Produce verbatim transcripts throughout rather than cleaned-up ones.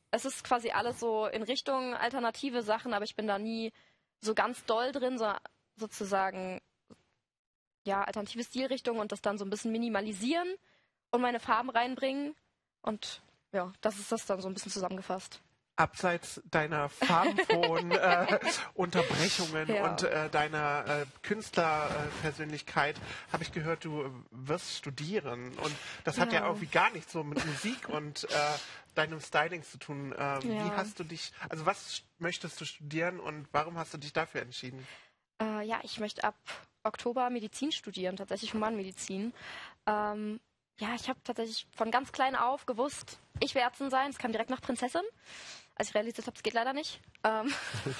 es ist quasi alles so in Richtung alternative Sachen, aber ich bin da nie so ganz doll drin, so sozusagen ja, alternative Stilrichtung und das dann so ein bisschen minimalisieren und meine Farben reinbringen. Und ja, das ist das dann so ein bisschen zusammengefasst. Abseits deiner farbenfrohen äh, Unterbrechungen ja. und äh, deiner äh, Künstlerpersönlichkeit äh, habe ich gehört, du äh, wirst studieren. Und das hat ja, ja irgendwie gar nichts so mit Musik und äh, deinem Styling zu tun. Ähm, ja. Wie hast du dich, also was möchtest du studieren und warum hast du dich dafür entschieden? Äh, ja, ich möchte ab Oktober Medizin studieren, tatsächlich Humanmedizin. Ähm, ja, ich habe tatsächlich von ganz klein auf gewusst, ich will Ärztin sein. Es kam direkt nach Prinzessin. Als ich realisiert habe, es geht leider nicht. Ähm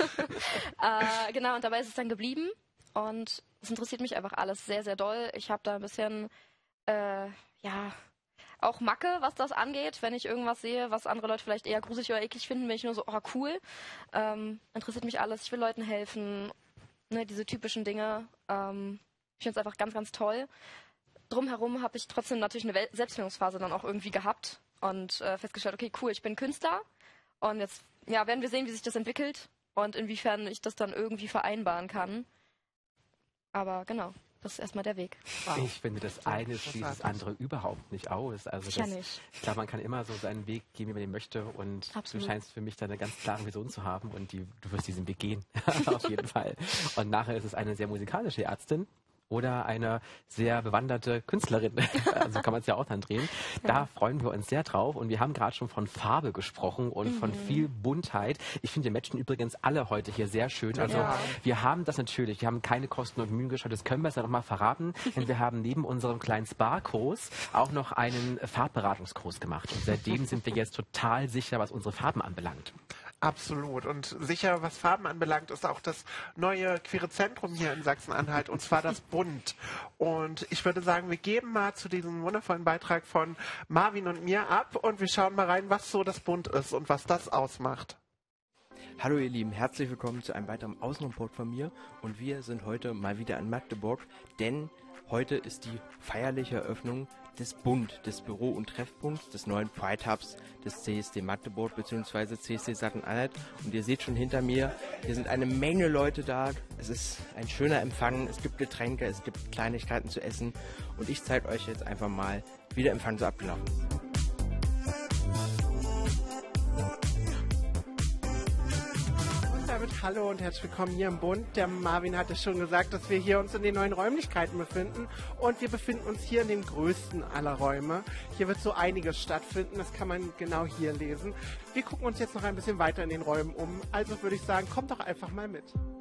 äh, genau, und dabei ist es dann geblieben. Und es interessiert mich einfach alles sehr, sehr doll. Ich habe da ein bisschen, äh, ja, auch Macke, was das angeht. Wenn ich irgendwas sehe, was andere Leute vielleicht eher gruselig oder eklig finden, bin ich nur so, oh, cool. Ähm, interessiert mich alles. Ich will Leuten helfen. Ne, diese typischen Dinge. Ähm, ich finde es einfach ganz, ganz toll. Drumherum habe ich trotzdem natürlich eine Wel- Selbstfindungsphase dann auch irgendwie gehabt und äh, festgestellt, okay, cool, ich bin Künstler. Und jetzt ja, werden wir sehen, wie sich das entwickelt und inwiefern ich das dann irgendwie vereinbaren kann. Aber genau, das ist erstmal der Weg. Wow. Ich finde, das eine schließt das andere überhaupt nicht aus. Also Sicher das, nicht. Ich glaube, man kann immer so seinen Weg gehen, wie man den möchte. Und Absolut. Du scheinst für mich da eine ganz klare Vision zu haben und die, du wirst diesen Weg gehen. Auf jeden Fall. Und nachher ist es eine sehr musikalische Ärztin. Oder eine sehr bewanderte Künstlerin. Also kann man es ja auch dann drehen. Da ja. freuen wir uns sehr drauf. Und wir haben gerade schon von Farbe gesprochen und mhm. von viel Buntheit. Ich finde, wir matchen übrigens alle heute hier sehr schön. Also ja. wir haben das natürlich. Wir haben keine Kosten und Mühen geschaut. Das können wir es ja noch mal verraten. Denn wir haben neben unserem kleinen Spa-Kurs auch noch einen Farbberatungskurs gemacht. Und seitdem sind wir jetzt total sicher, was unsere Farben anbelangt. Absolut. Und sicher, was Farben anbelangt, ist auch das neue Queere Zentrum hier in Sachsen-Anhalt, und zwar das Bunt. Und ich würde sagen, wir geben mal zu diesem wundervollen Beitrag von Marvin und mir ab und wir schauen mal rein, was so das Bunt ist und was das ausmacht. Hallo ihr Lieben, herzlich willkommen zu einem weiteren Außenreport von mir. Und wir sind heute mal wieder in Magdeburg, denn heute ist die feierliche Eröffnung des Bunt, des Büro- und Treffpunkts, des neuen Pride Hubs des C S D Magdeburg bzw. C S D Sachsen-Anhalt. Und ihr seht schon hinter mir, hier sind eine Menge Leute da. Es ist ein schöner Empfang, es gibt Getränke, es gibt Kleinigkeiten zu essen. Und ich zeige euch jetzt einfach mal, wie der Empfang so abgelaufen ist. Damit hallo und herzlich willkommen hier im Bunt. Der Marvin hatte schon gesagt, dass wir hier uns in den neuen Räumlichkeiten befinden und wir befinden uns hier in dem größten aller Räume. Hier wird so einiges stattfinden, das kann man genau hier lesen. Wir gucken uns jetzt noch ein bisschen weiter in den Räumen um, also würde ich sagen, kommt doch einfach mal mit.